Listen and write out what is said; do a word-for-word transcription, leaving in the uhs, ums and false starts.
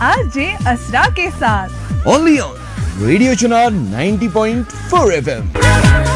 RJ असरा के साथ only on radio Chunar ninety point four FM.